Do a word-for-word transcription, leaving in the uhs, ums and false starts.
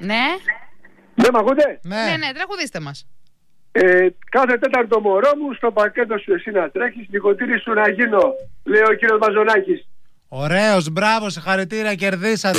Ναι. Ναι, μ' ακούτε? Ναι, Ναι, ναι, τραγουδίστε μας. Ε, κάθε τέταρτο μωρό μου στο πακέτο σου εσύ να τρέχεις, νοικοτήρι σου να γίνω, λέει ο κύριος Μαζονάκης. Ωραίος, μπράβο, συγχαρητήρια, κερδίσατε.